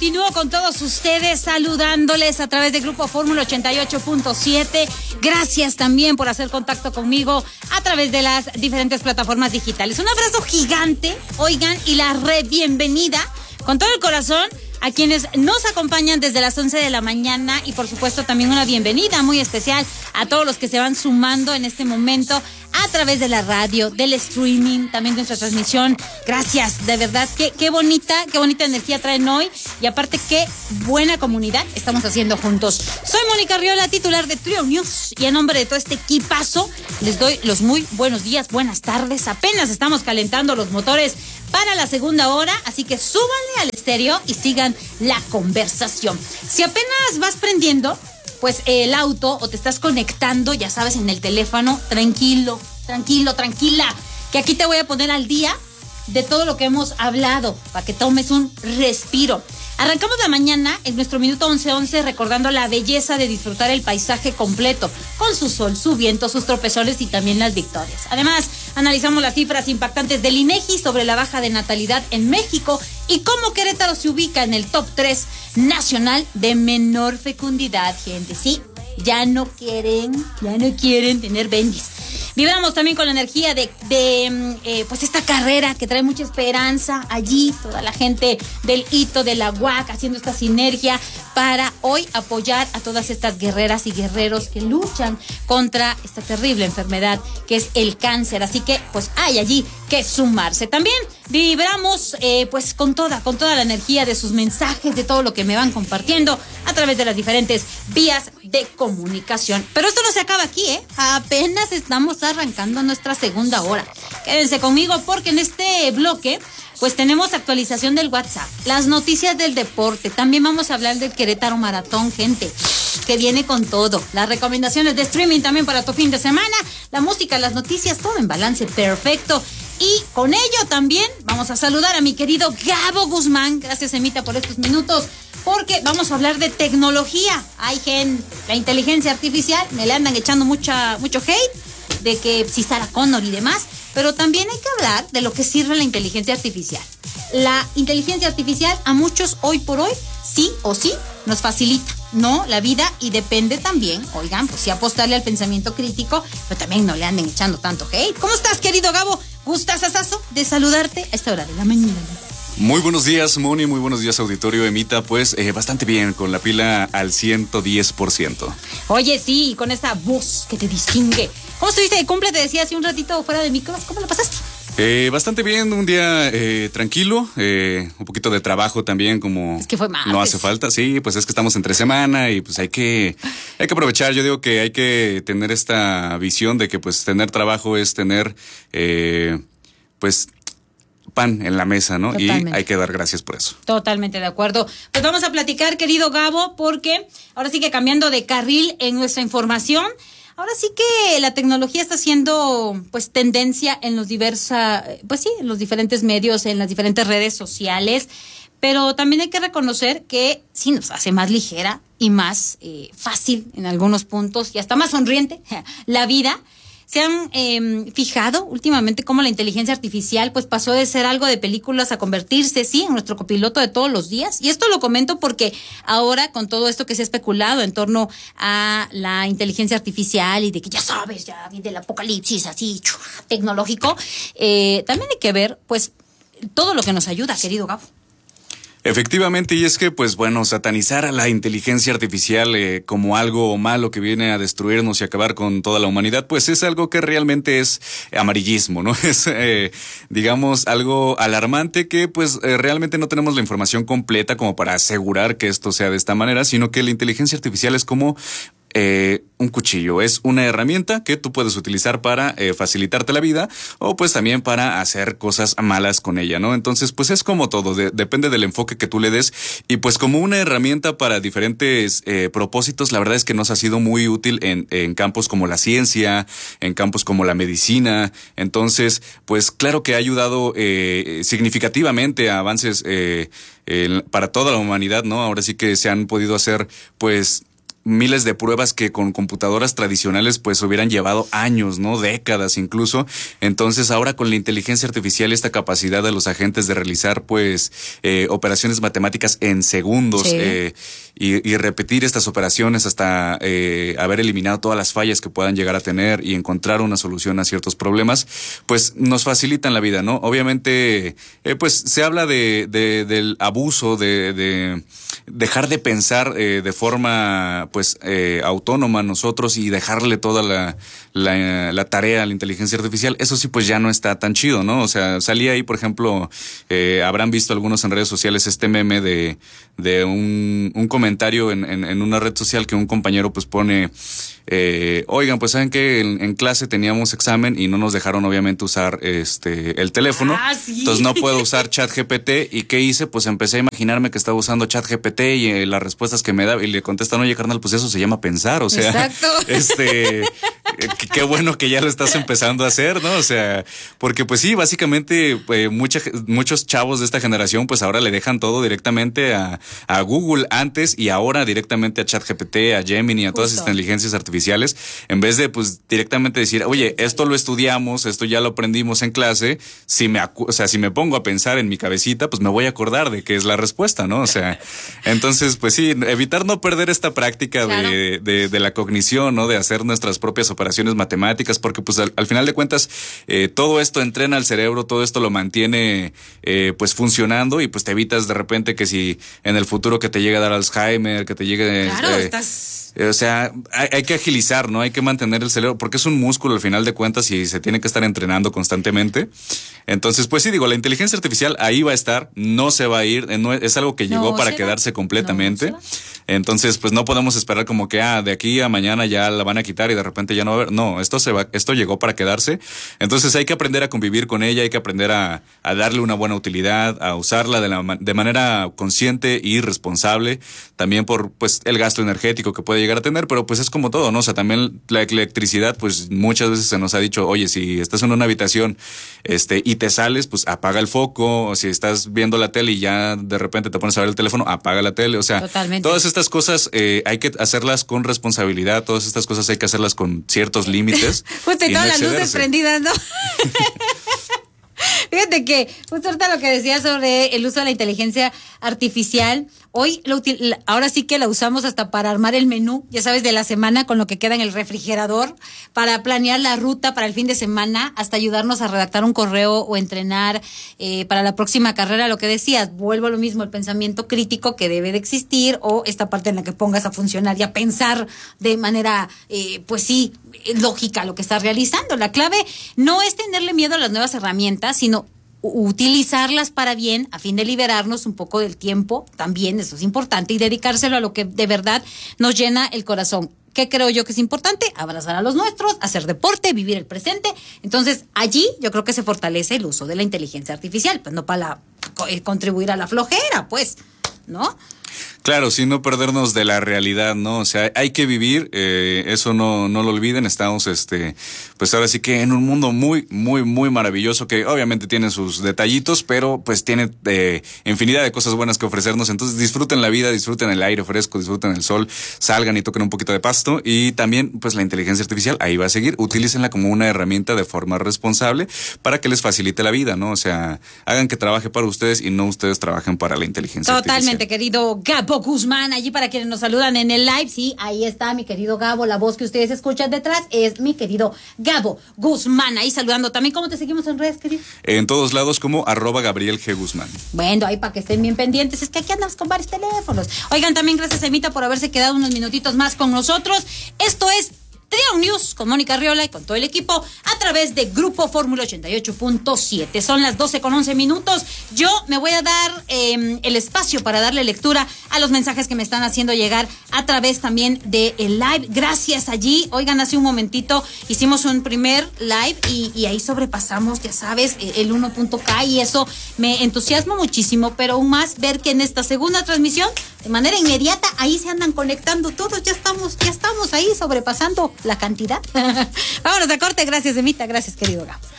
continúo con todos ustedes saludándoles a través del Grupo Fórmula 88.7. Gracias también por hacer contacto conmigo a través de las diferentes plataformas digitales. Un abrazo gigante, oigan, y la bienvenida con todo el corazón a quienes nos acompañan desde las 11 de la mañana y por supuesto también una bienvenida muy especial a todos los que se van sumando en este momento a través de la radio, del streaming, también de nuestra transmisión. Gracias, de verdad, qué bonita energía traen hoy y aparte qué buena comunidad estamos haciendo juntos. Soy Mónica Arriola, titular de Trio News, y en nombre de todo este equipazo les doy los muy buenos días, buenas tardes. Apenas estamos calentando los motores para la segunda hora, así que súbanle al estéreo y sigan la conversación. Si apenas vas prendiendo pues el auto o te estás conectando, ya sabes, en el teléfono, tranquila, que aquí te voy a poner al día de todo lo que hemos hablado, para que tomes un respiro. Arrancamos la mañana en nuestro minuto 11:11 recordando la belleza de disfrutar el paisaje completo, con su sol, su viento, sus tropezones y también las victorias. Además, analizamos las cifras impactantes del INEGI sobre la baja de natalidad en México y cómo Querétaro se ubica en el top 3 nacional de menor fecundidad, gente. Sí, ya no quieren tener bendis. Vibramos también con la energía de pues esta carrera que trae mucha esperanza allí, toda la gente del hito de la UAC haciendo esta sinergia para hoy apoyar a todas estas guerreras y guerreros que luchan contra esta terrible enfermedad que es el cáncer. Así que pues hay allí que sumarse. También vibramos pues con toda la energía de sus mensajes, de todo lo que me van compartiendo a través de las diferentes vías de comunicación. Pero esto no se acaba aquí, apenas estamos arrancando nuestra segunda hora. Quédense conmigo porque en este bloque pues tenemos actualización del WhatsApp, las noticias del deporte, también vamos a hablar del Querétaro Maratón, gente, que viene con todo, las recomendaciones de streaming también para tu fin de semana, la música, las noticias, todo en balance perfecto. Y con ello también vamos a saludar a mi querido Gabo Guzmán. Gracias, Emita, por estos minutos, porque vamos a hablar de tecnología. Hay gente, la inteligencia artificial, me le andan echando mucho hate, de que si Sarah Connor y demás, pero también hay que hablar de lo que sirve la inteligencia artificial. La inteligencia artificial a muchos hoy por hoy, sí o sí, nos facilita, ¿no? La vida, y depende también, oigan, pues sí apostarle al pensamiento crítico, pero también no le anden echando tanto hate. ¿Cómo estás, querido Gabo? Gustasasazo de saludarte a esta hora de la mañana. Muy buenos días, Moni, muy buenos días, auditorio. Emita, pues bastante bien, con la pila al 110%. Oye, sí, con esa voz que te distingue. ¿Cómo estuviste de cumple? Te decía hace un ratito fuera de micros. ¿Cómo lo pasaste? Bastante bien, un día tranquilo, un poquito de trabajo también, como es que fue martes. No hace falta, sí, pues es que estamos entre semana y pues hay que aprovechar. Yo digo que hay que tener esta visión de que pues tener trabajo es tener pues pan en la mesa, ¿no? Totalmente. Y hay que dar gracias por eso. Totalmente de acuerdo. Pues vamos a platicar, querido Gabo, porque ahora sí que cambiando de carril en nuestra información, ahora sí que la tecnología está siendo pues tendencia en los en los diferentes medios, en las diferentes redes sociales, pero también hay que reconocer que sí nos hace más ligera y más fácil en algunos puntos y hasta más sonriente la vida. ¿Se han fijado últimamente cómo la inteligencia artificial pues pasó de ser algo de películas a convertirse, sí, en nuestro copiloto de todos los días? Y esto lo comento porque ahora con todo esto que se ha especulado en torno a la inteligencia artificial y de que ya sabes, ya viene el apocalipsis así tecnológico, también hay que ver pues todo lo que nos ayuda, querido Gabo. Efectivamente, y es que, pues bueno, satanizar a la inteligencia artificial como algo malo que viene a destruirnos y acabar con toda la humanidad, pues es algo que realmente es amarillismo, ¿no? Es, digamos, algo alarmante que, pues, realmente no tenemos la información completa como para asegurar que esto sea de esta manera, sino que la inteligencia artificial es como un cuchillo, es una herramienta que tú puedes utilizar para facilitarte la vida o pues también para hacer cosas malas con ella, ¿no? Entonces pues es como todo, depende del enfoque que tú le des y pues como una herramienta para diferentes propósitos, la verdad es que nos ha sido muy útil en campos como la ciencia, en campos como la medicina. Entonces pues claro que ha ayudado significativamente a avances para toda la humanidad, ¿no? Ahora sí que se han podido hacer pues miles de pruebas que con computadoras tradicionales pues hubieran llevado años, ¿no? Décadas incluso. Entonces ahora con la inteligencia artificial, esta capacidad de los agentes de realizar pues operaciones matemáticas en segundos, sí, y repetir estas operaciones hasta haber eliminado todas las fallas que puedan llegar a tener y encontrar una solución a ciertos problemas, pues nos facilitan la vida, ¿no? Obviamente pues se habla del abuso, de dejar de pensar de forma pues autónoma nosotros y dejarle toda la tarea a la inteligencia artificial. Eso sí pues ya no está tan chido, ¿no? O sea, salía ahí, por ejemplo, habrán visto algunos en redes sociales este meme de un comentario en una red social que un compañero pues pone, oigan, pues saben que en clase teníamos examen y no nos dejaron obviamente usar el teléfono. ¿Sí? Entonces no puedo usar ChatGPT. ¿Y qué hice? Pues empecé a imaginarme que estaba usando ChatGPT y las respuestas que me daba, y le contestan, oye, carnal, pues eso se llama pensar, o sea. Exacto. Qué bueno que ya lo estás empezando a hacer, ¿no? O sea, porque pues sí, básicamente muchos chavos de esta generación pues ahora le dejan todo directamente a Google antes, y ahora directamente a ChatGPT, a Gemini, a todas estas inteligencias artificiales, en vez de pues directamente decir, oye, esto lo estudiamos, esto ya lo aprendimos en clase, si me pongo a pensar en mi cabecita, pues me voy a acordar de qué es la respuesta, ¿no? O sea, entonces pues sí, evitar no perder esta práctica, claro, de la cognición, ¿no? De hacer nuestras propias operaciones matemáticas, porque pues al final de cuentas todo esto entrena al cerebro, todo esto lo mantiene pues funcionando, y pues te evitas de repente que si en el futuro que te llegue a dar Alzheimer, que te llegue... Claro, estás... O sea, hay que agilizar, ¿no? Hay que mantener el cerebro, porque es un músculo al final de cuentas y se tiene que estar entrenando constantemente. Entonces, pues sí, digo, la inteligencia artificial ahí va a estar, no se va a ir, es algo que llegó para quedarse completamente. Entonces, pues no podemos esperar como que de aquí a mañana ya la van a quitar y de repente ya no va a haber. No, esto llegó para quedarse. Entonces hay que aprender a convivir con ella, hay que aprender a darle una buena utilidad, a usarla de manera consciente y responsable, también por pues el gasto energético que puede llegar a tener, pero pues es como todo, ¿no? O sea, también la electricidad, pues muchas veces se nos ha dicho, oye, si estás en una habitación y te sales, pues apaga el foco, o si estás viendo la tele y ya de repente te pones a ver el teléfono, apaga la tele, o sea, totalmente. Todas estas cosas hay que hacerlas con responsabilidad, todas estas cosas hay que hacerlas con ciertos límites. Justo y todas las luces prendidas, ¿no? Fíjate que justo ahorita lo que decía sobre el uso de la inteligencia artificial, hoy ahora sí que la usamos hasta para armar el menú, ya sabes, de la semana, con lo que queda en el refrigerador, para planear la ruta para el fin de semana, hasta ayudarnos a redactar un correo o entrenar para la próxima carrera. Lo que decías, vuelvo a lo mismo, el pensamiento crítico que debe de existir, o esta parte en la que pongas a funcionar y a pensar de manera, pues sí, lógica lo que estás realizando. La clave no es tenerle miedo a las nuevas herramientas, sino utilizarlas para bien, a fin de liberarnos un poco del tiempo, también eso es importante, y dedicárselo a lo que de verdad nos llena el corazón. ¿Qué creo yo que es importante? Abrazar a los nuestros, hacer deporte, vivir el presente. Entonces, allí yo creo que se fortalece el uso de la inteligencia artificial, pues no para contribuir a la flojera, pues, ¿no? Claro, sin no perdernos de la realidad, ¿no? O sea, hay que vivir, eso no lo olviden. Estamos, pues ahora sí que en un mundo muy, muy, muy maravilloso, que obviamente tiene sus detallitos, pero pues tiene infinidad de cosas buenas que ofrecernos. Entonces disfruten la vida, disfruten el aire fresco, disfruten el sol, salgan y toquen un poquito de pasto. Y también, pues la inteligencia artificial ahí va a seguir. Utilícenla como una herramienta de forma responsable para que les facilite la vida, ¿no? O sea, hagan que trabaje para ustedes y no ustedes trabajen para la inteligencia artificial. Totalmente, querido Gabo Guzmán, allí para quienes nos saludan en el live, sí, ahí está mi querido Gabo, la voz que ustedes escuchan detrás es mi querido Gabo Guzmán, ahí saludando. También, ¿cómo te seguimos en redes, querido? En todos lados como @GabrielG Guzmán. Bueno, ahí para que estén bien pendientes, es que aquí andamos con varios teléfonos. Oigan, también gracias a Emita por haberse quedado unos minutitos más con nosotros. Esto es Trion News con Mónica Arriola y con todo el equipo a través de Grupo Fórmula 88.7. Son las 12:11. Yo me voy a dar el espacio para darle lectura a los mensajes que me están haciendo llegar a través también de el live. Gracias allí. Oigan, hace un momentito hicimos un primer live y ahí sobrepasamos, ya sabes, el 1.k, y eso me entusiasma muchísimo, pero aún más ver que en esta segunda transmisión, de manera inmediata, ahí se andan conectando todos. Ya estamos ahí sobrepasando la cantidad. Vámonos a corte. Gracias, Emita. Gracias, querido Gabo.